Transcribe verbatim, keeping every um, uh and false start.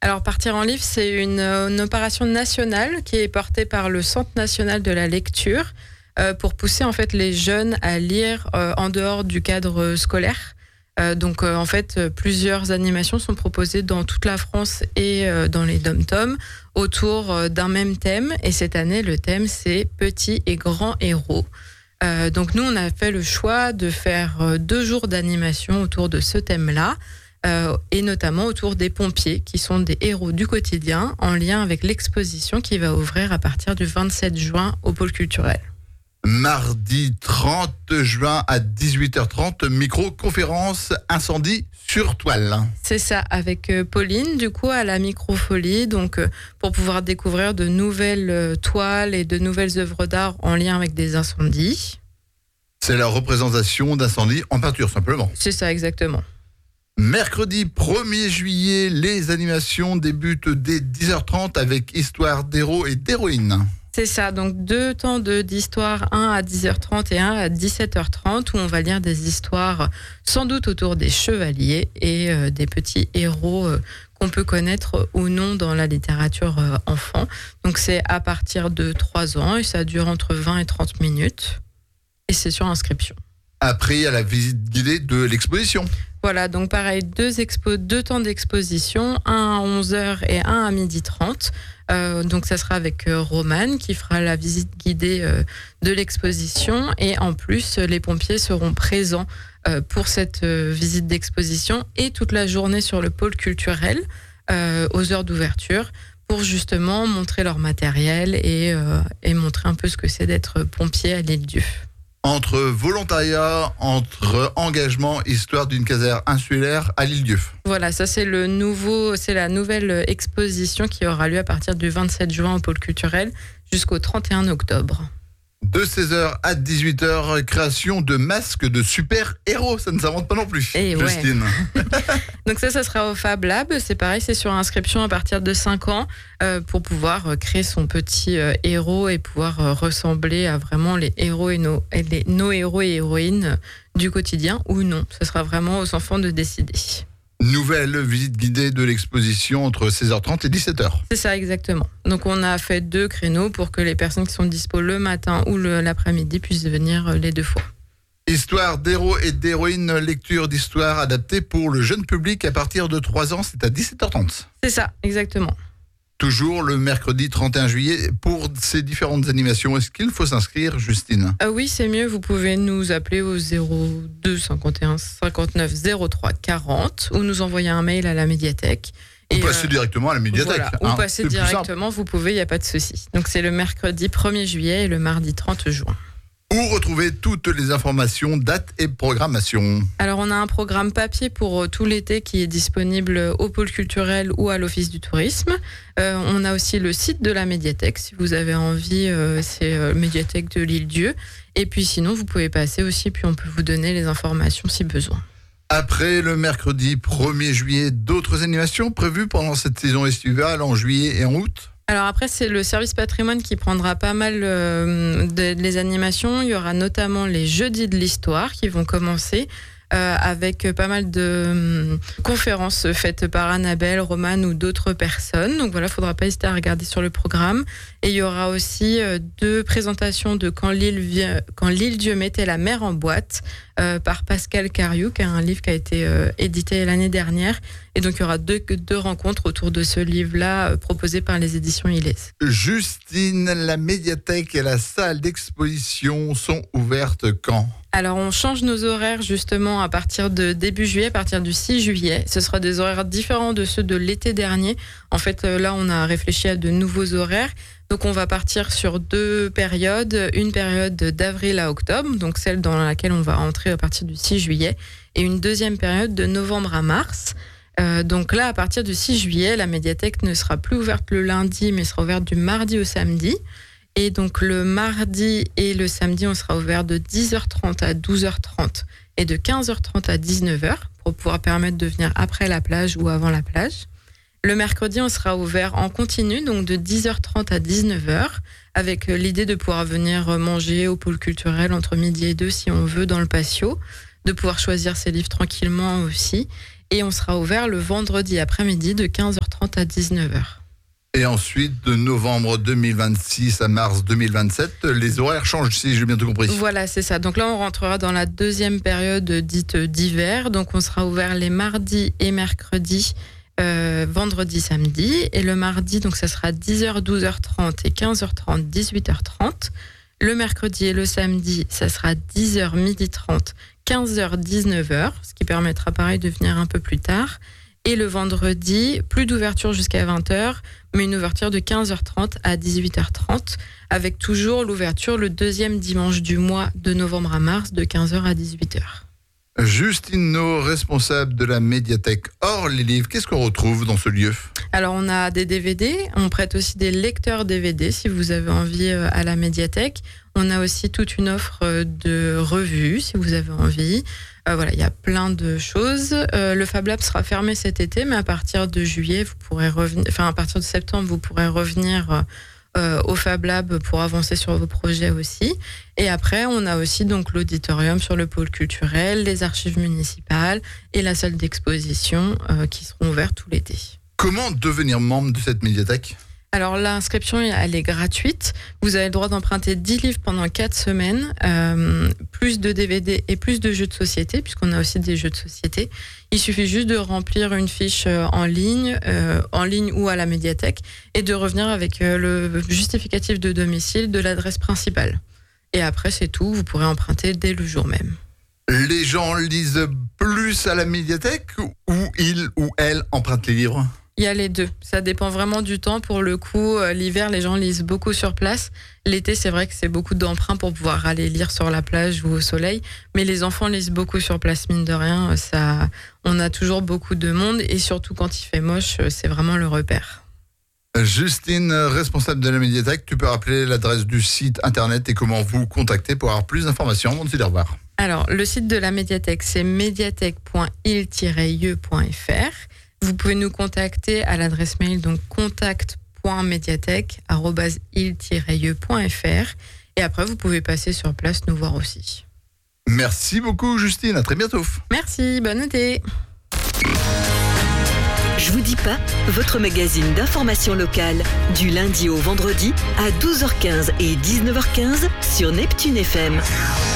Alors, Partir en livre, c'est une, une opération nationale qui est portée par le Centre national de la lecture euh, pour pousser en fait les jeunes à lire euh, en dehors du cadre scolaire. Euh, donc, euh, en fait, euh, plusieurs animations sont proposées dans toute la France et euh, dans les dom-toms autour euh, d'un même thème. Et cette année, le thème, c'est Petits et grands héros. Euh, donc, nous, on a fait le choix de faire euh, deux jours d'animation autour de ce thème-là. Euh, et notamment autour des pompiers, qui sont des héros du quotidien, en lien avec l'exposition qui va ouvrir à partir du vingt-sept juin au pôle culturel. Mardi trente juin à dix-huit heures trente, micro-conférence incendie sur toile. C'est ça, avec euh, Pauline, du coup, à la Microfolie, donc euh, pour pouvoir découvrir de nouvelles euh, toiles et de nouvelles œuvres d'art en lien avec des incendies. C'est la représentation d'incendies en peinture, simplement. C'est ça, exactement. Mercredi premier juillet, les animations débutent dès dix heures trente avec histoire d'héros et d'héroïnes. C'est ça, donc deux temps de, d'histoire, un à dix heures trente et un à dix-sept heures trente, où on va lire des histoires sans doute autour des chevaliers et euh, des petits héros euh, qu'on peut connaître ou non dans la littérature euh, enfant. Donc c'est à partir de trois ans et ça dure entre vingt et trente minutes et c'est sur inscription. Après, il y a la visite guidée de l'exposition. Voilà, donc pareil, deux, expo, deux temps d'exposition, un à onze heures et un à midi trente. Euh, donc ça sera avec euh, Romane qui fera la visite guidée euh, de l'exposition. Et en plus, les pompiers seront présents euh, pour cette euh, visite d'exposition et toute la journée sur le pôle culturel euh, aux heures d'ouverture pour justement montrer leur matériel et, euh, et montrer un peu ce que c'est d'être pompier à l'Île-Dieu. Entre volontariat, entre engagement, histoire d'une caserne insulaire à l'Île-Dieu. Voilà, ça c'est le nouveau, c'est la nouvelle exposition qui aura lieu à partir du vingt-sept juin au pôle culturel jusqu'au trente et un octobre. De seize heures à dix-huit heures, création de masques de super-héros. Ça ne s'invente pas non plus, Et Justine. Ouais. Donc ça, ça sera au Fab Lab. C'est pareil, c'est sur inscription à partir de cinq ans euh, pour pouvoir créer son petit euh, héros et pouvoir euh, ressembler à vraiment les héros et nos, et les, nos héros et héroïnes du quotidien ou non. Ce sera vraiment aux enfants de décider. Nouvelle visite guidée de l'exposition entre seize heures trente et dix-sept heures. C'est ça, exactement. Donc, on a fait deux créneaux pour que les personnes qui sont dispo le matin ou le, l'après-midi puissent venir les deux fois. Histoire d'héros et d'héroïnes, lecture d'histoire adaptée pour le jeune public à partir de trois ans, c'est à dix-sept heures trente. C'est ça, exactement. Toujours le mercredi trente et un juillet pour ces différentes animations. Est-ce qu'il faut s'inscrire, Justine ? euh, Oui, c'est mieux. Vous pouvez nous appeler au zéro deux cinquante et un cinquante-neuf zéro trois quarante ou nous envoyer un mail à la médiathèque. Ou et passer euh, directement à la médiathèque. Voilà, hein, ou passer directement, vous pouvez, il n'y a pas de souci. Donc c'est le mercredi premier juillet et le mardi trente juin. Où retrouver toutes les informations, dates et programmation. Alors, on a un programme papier pour tout l'été qui est disponible au pôle culturel ou à l'office du tourisme. Euh, on a aussi le site de la médiathèque. Si vous avez envie, euh, c'est euh, médiathèque de l'Île-Dieu. Et puis sinon, vous pouvez passer aussi, puis on peut vous donner les informations si besoin. Après le mercredi premier juillet, d'autres animations prévues pendant cette saison estivale en juillet et en août ? Alors après, c'est le service patrimoine qui prendra pas mal euh, de, les animations. Il y aura notamment les jeudis de l'histoire qui vont commencer euh, avec pas mal de euh, conférences faites par Annabelle, Romane ou d'autres personnes. Donc voilà, il ne faudra pas hésiter à regarder sur le programme. Et il y aura aussi euh, deux présentations de Quand l'île, Quand l'Île-Dieu mettait la mer en boîte euh, par Pascal Cariou, qui a un livre qui a été euh, édité l'année dernière. Et donc, il y aura deux, deux rencontres autour de ce livre-là euh, proposé par les éditions Illès. Justine, la médiathèque et la salle d'exposition sont ouvertes quand ? Alors, on change nos horaires justement à partir de début juillet, à partir du six juillet. Ce sera des horaires différents de ceux de l'été dernier. En fait, là, on a réfléchi à de nouveaux horaires. Donc, on va partir sur deux périodes. Une période d'avril à octobre, donc celle dans laquelle on va entrer à partir du six juillet. Et une deuxième période de novembre à mars. Euh, donc là, à partir du six juillet, la médiathèque ne sera plus ouverte le lundi, mais sera ouverte du mardi au samedi. Et donc le mardi et le samedi, on sera ouvert de dix heures trente à douze heures trente et de quinze heures trente à dix-neuf heures pour pouvoir permettre de venir après la plage ou avant la plage. Le mercredi, on sera ouvert en continu, donc de dix heures trente à dix-neuf heures, avec l'idée de pouvoir venir manger au pôle culturel entre midi et deux si on veut dans le patio, de pouvoir choisir ses livres tranquillement aussi. Et on sera ouvert le vendredi après-midi de quinze heures trente à dix-neuf heures. Et ensuite, de novembre deux mille vingt-six à mars deux mille vingt-sept, les horaires changent, si j'ai bien tout compris. Voilà, c'est ça. Donc là, on rentrera dans la deuxième période dite d'hiver. Donc on sera ouvert les mardis et mercredis, euh, vendredi, samedi. Et le mardi, donc ça sera dix heures, douze heures trente et quinze heures trente, dix-huit heures trente. Le mercredi et le samedi, ça sera dix heures, midi trente, quinze heures, dix-neuf heures, ce qui permettra pareil de venir un peu plus tard. Et le vendredi, plus d'ouverture jusqu'à vingt heures, mais une ouverture de quinze heures trente à dix-huit heures trente, avec toujours l'ouverture le deuxième dimanche du mois de novembre à mars de quinze heures à dix-huit heures. Justine No, responsable de la médiathèque Hors les livres, qu'est-ce qu'on retrouve dans ce lieu ? Alors on a des D V D, on prête aussi des lecteurs D V D si vous avez envie à la médiathèque. On a aussi toute une offre de revues si vous avez envie. Euh, voilà, il y a plein de choses. Euh, le Fab Lab sera fermé cet été, mais à partir de juillet, vous pourrez revenir. Enfin, à partir de septembre, vous pourrez revenir euh, au Fab Lab pour avancer sur vos projets aussi. Et après, on a aussi donc l'auditorium sur le pôle culturel, les archives municipales et la salle d'exposition euh, qui seront ouvertes tout l'été. Comment devenir membre de cette médiathèque ? Alors l'inscription, elle est gratuite. Vous avez le droit d'emprunter dix livres pendant quatre semaines, euh, plus de D V D et plus de jeux de société, puisqu'on a aussi des jeux de société. Il suffit juste de remplir une fiche en ligne, euh, en ligne ou à la médiathèque, et de revenir avec euh, le justificatif de domicile de l'adresse principale. Et après, c'est tout, vous pourrez emprunter dès le jour même. Les gens lisent plus à la médiathèque ou ils ou elles empruntent les livres ? Il y a les deux. Ça dépend vraiment du temps. Pour le coup, l'hiver, les gens lisent beaucoup sur place. L'été, c'est vrai que c'est beaucoup d'emprunts pour pouvoir aller lire sur la plage ou au soleil. Mais les enfants lisent beaucoup sur place, mine de rien. Ça, on a toujours beaucoup de monde. Et surtout, quand il fait moche, c'est vraiment le repère. Justine, responsable de la médiathèque, tu peux rappeler l'adresse du site internet et comment vous contacter pour avoir plus d'informations. On te dit au revoir. Alors, le site de la médiathèque, c'est médiathèque point il tiret i e point f r. Vous pouvez nous contacter à l'adresse mail donc contact point médiathèque arobase il tiret i e point f r et après vous pouvez passer sur place nous voir aussi. Merci beaucoup Justine, à très bientôt. Merci, bonne été. Je vous dis pas, votre magazine d'information locale du lundi au vendredi à douze heures quinze et dix-neuf heures quinze sur Neptune F M.